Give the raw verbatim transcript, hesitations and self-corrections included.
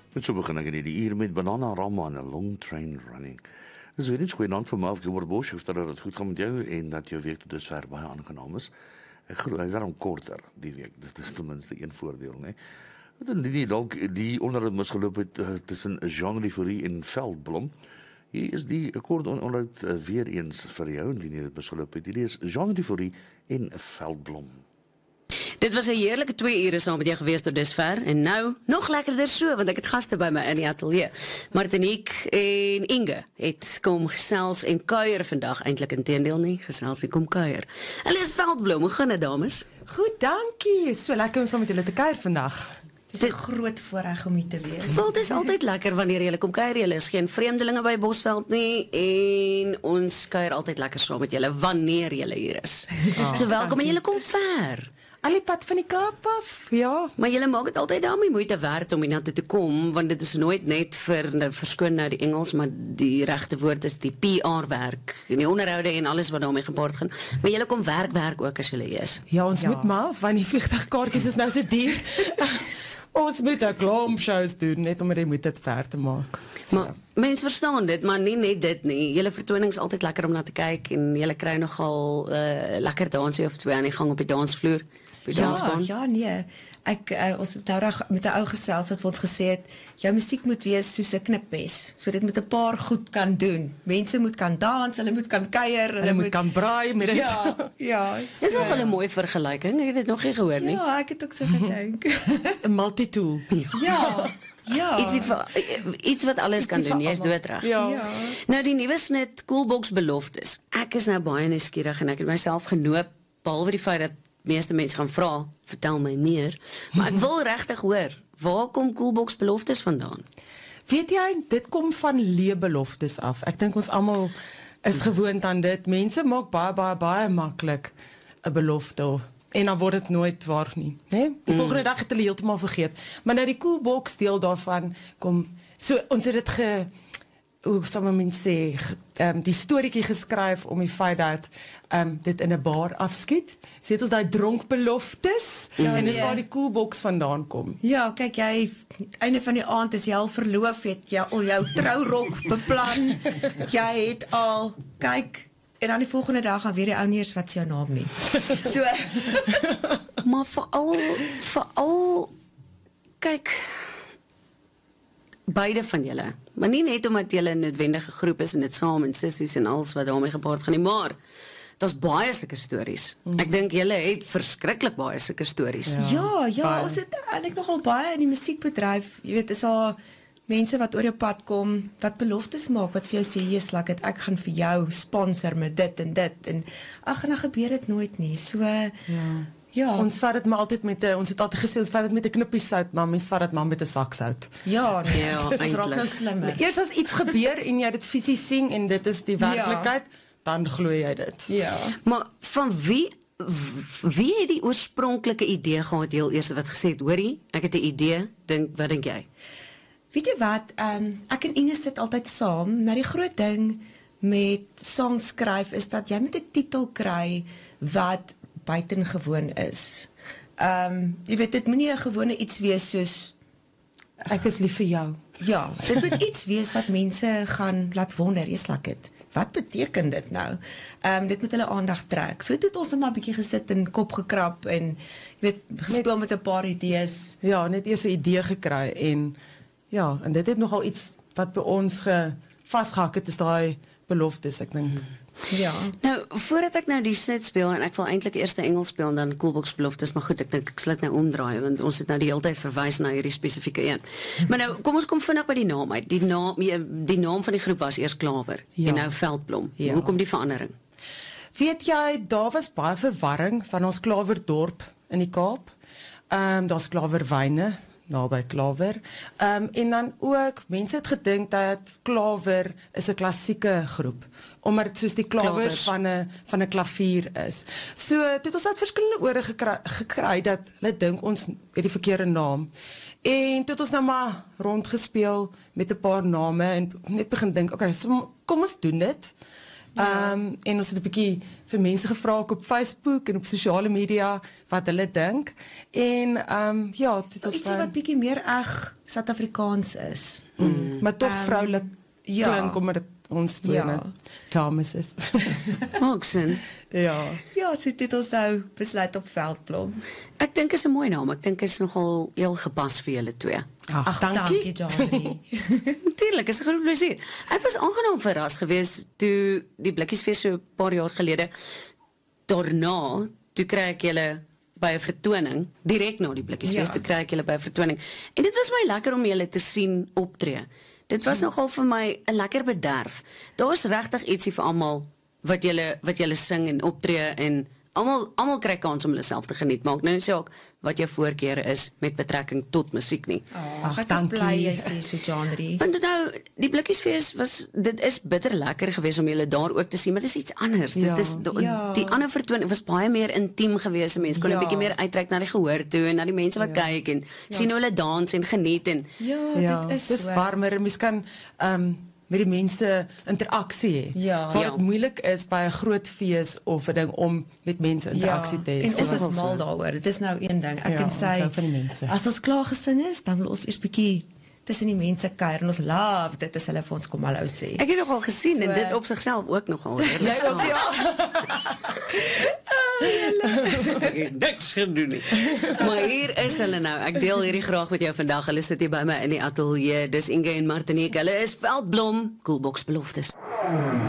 Met so begin ek in die uur met Banana Rama en 'n Long Train Running. Dis weer iets goeie naam vir my af, Gilbert Bosch, ek stel dat het goed gaan met jou en dat jou week tot dusver baie aangenaam is. Ek glo, hy is daarom korter die week, dis, dis tenminste een voordeel, nee. Wat die, die, die onderhoud misgeloop het uh, tussen Jean Rivorie en Veldblom. Hier is die kort onderhoud uh, weer eens vir jou, indien jy dit misgeloop het. Hier is Jean Rivorie en Veldblom. Dit was 'n heerlike twee ure saam met jou gewees tot dusver en nou nog lekkerder so want ek het gaste by my in die ateljee. Martinique en Inge het kom gesels en kuier vandag, eintlik inteendeel nie, gesels en kom kuier. Hulle is Veldblom, hoe gaan dit dames? Goed, dankie. So lekker om saam met julle te kuier vandag. Dit is 'n groot voorreg om hier te wees. Wel, dit is altyd lekker wanneer julle kom kuier. Julle is geen vreemdelinge by Bosveld nie en ons kuier altyd lekker saam met julle wanneer julle hier is. Oh, so welkom dankie. En julle kom ver. Al die pad van die Kaap af, ja. Maar julle maak dit altyd daarmee moeite werd om hiernatoe te kom, want dit is nooit net vir, nou, verskoon nou die Engels, maar die regte woord is die P R-werk, en die onderhoude en alles wat daarmee gepaard gaan. Maar julle kom werk, werk ook as julle hier is. Ja, ons Ja. moet maar, want die vliegtuigkaartjies is nou so duur. Ons moet 'n klomp shows doen, net om die moeite ver te maak. So. Maar mens verstaan dit, maar nie net dit nie. Julle vertonings is altyd lekker om na te kyk, en julle kry nogal uh, lekker dansie of twee aan die gang op die dansvloer. Op die Ja, dansbaan. ja, nee. Ek, uh, ons het nou reg met 'n ou gesels wat vir ons gesê het, jou musiek moet wees soos 'n knipmes. So dit moet 'n paar goed kan doen. Mense moet kan dans, hulle moet kan kuier, hulle, Hulle moet kan braai met dit. Ja, ja. Dit is nogal 'n mooi vergelyking, ek het dit nog nie gehoor nie. Ja, ek het ook so gedink. 'n multitool. Ja, ja. Ietsie vir, iets wat alles kan Ietsie doen, vir jy is almal. doodreg. Ja. Ja. Nou die nuwe snit Coolbox beloftes. Ek is nou baie nuuskierig en ek het myself genoop, behalwe die feit dat meeste mense gaan vra, vertel my meer, maar ek wil regtig hoor, waar kom Coolbox beloftes vandaan? Weet jy, dit kom van leebeloftes af. Ek dink ons almal is gewoond aan dit. Mense maak baie, baie, baie maklik 'n belofte en dan word dit nooit waar nie. Nee? Die volgende dag het hulle heeltemal vergeet. Maar nou die Coolbox deel daarvan kom, so ons het dit ge, hoe sal men sê, um, die storieetjie geskryf om die feit dat um, dit in 'n bar afskiet. So het ons daai dronkbeloftes, Ja, en dis nee. waar die Coolbox vandaan kom. Ja, kyk jy, einde van die aand is jy al verloof, het jy al jou trourok beplan, jy het al, kyk, en dan die volgende dag gaan weer die ou nie eens wat sy jou naam nie. So, Maar veral, veral, kyk, beide van julle, maar nie net omdat julle 'n noodwendige groep is en dit saam en sissies en alles wat daarmee gepaard gaan nie, maar daar's baie sulke stories. Ek dink julle het verskriklik baie sulke stories. ja, ja, baie. ons het eintlik nogal baie in die musiekbedryf, jy weet, is al mense wat oor jou pad kom, wat beloftes maak, wat vir jou sê, yes, like het, ek gaan vir jou sponsor met dit en dit, en ag, en dan gebeur dit nooit nie, so, Ja. ja, Ons vat dit maar altyd met 'n, ons het altyd gesê ons vat dit met 'n knippie sout, maar mens vat dit maar met 'n sak sout. ja, nee, Ja, dit raak nou eintlik. slimmer. Eers as iets gebeur en jy dit fisies sien en dit is die werklikheid, dan glo jy dit. Ja. Maar van wie, w- wie het die oorspronklike idee gehad, heel eers wat gesê het, hoorie, ek het 'n idee, dink, wat dink jy? Weet jy wat, um, ek en Ines sit altyd saam, nou die groot ding met songs skryf is dat jy met 'n titel kry wat buitengewoon is. Um, jy weet, dit moenie 'n gewone iets wees soos, Ek is lief vir jou. ja, dit moet iets wees wat mense gaan laat wonder, is like het, wat beteken dit nou? Um, dit moet hulle aandag trek. So het ons net maar 'n bietjie gesit en kop gekrap en, jy weet, gespeel met 'n paar idees. Ja, net eers 'n idee gekry en ja, en dit het nogal iets wat by ons ge, vasgehak het, is daai beloftes, ek dink. Ja. Nou, voordat ek nou die sit speel, en ek wil eintlik eers die Engels speel en dan Coolbox beloftes, maar goed, ek dink ek sal dit nou omdraai, want ons het nou die hele tyd verwys na hierdie spesifieke een. Maar nou, kom ons kom vinnig by die naam uit. Die naam, die naam van die groep was eers Klawer, Ja. en nou Veldblom. Ja. Hoekom die verandering? Weet jy, daar was baie verwarring van ons Klawerdorp in die Kaap. Ehm um, daar's Klawerwyne naby Klawer. Ehm um, en dan ook mense het gedink dat Klawer is 'n klassieke groep, omdat dit soos die klawers Klawers. van 'n van 'n klavier is. So toe het ons uit verskillende ore gekry, gekry dat hulle dink ons het die verkeerde naam. En toe het ons nou maar rondgespeel met 'n paar name en net begin dink, okay, so kom ons doen dit. Um, en ons het 'n bietjie vir mense gevra ook op Facebook en op sosiale media wat hulle dink. En um, ja, dit was Ietsie wat bietjie meer eg Suid-Afrikaans is. mm, maar tog Um, vroulik ja. klink omdat dit ons twee Ja. net dames is. Maak sin. ja. Ja, so het ons nou besluit op Veldblom. Ek dink is 'n mooi naam. Ek dink is nogal heel gepas vir julle twee. Ag, Ag, dankie. dankie Janie. Natuurlik, is 'n groot plesier. Ek was aangenaam verras geweest toe die Blikkiesfees so 'n paar jaar gelede daarna, toe kry ek julle by 'n vertoning, direk na die Blikkiesfees, Ja. toe kry ek julle by 'n vertoning. En dit was my lekker om julle te sien optree. Dit was nogal vir my 'n lekker bederf. Daar's regtig ietsie vir almal wat julle wat julle sing en optree en almal almal kry kans om hulle self te geniet. Maak nou nie saak wat jou voorkeure is met betrekking tot musiek nie. Ag, Ag, ek is dankie. bly jy sê so Janie. Want nou, die Blikkiesfees was, dit is bitter lekker geweest om julle daar ook te sien, maar dit is iets anders. Ja. Dit is, die, Ja. die ander vertoning was baie meer intiem geweest. Mense kon 'n Ja. bietjie meer uitreik na die gehoor toe en na die mense wat kyk en sien hoe hulle dans en geniet en Ja, Ja, dit is dis so. warmer en mens kan um, met die mense interaksie hê. Ja. Wat Ja. dit moeilik is by 'n groot fees of 'n ding om met mense interaksie te hê. En So ons dit is wel so. mal daaroor. Dit is nou een ding. Ek Ja, kan ons sê hou van die mense. as ons klaar gesing is, dan wil ons eers bietjie tussen die mense kuier en ons love dit as hulle vir ons kom hallo sê. ek het nogal gesien So, en dit op sigself ook nogal redelik Jy ook, ja. Ek het niks gedoen nie. Maar hier is hulle nou. Ek deel hierdie graag met jou vandag. Hulle sit hier by my in die ateljee. Dis Inge en Martinique. Hulle is Veldblom, Koelbox beloftes.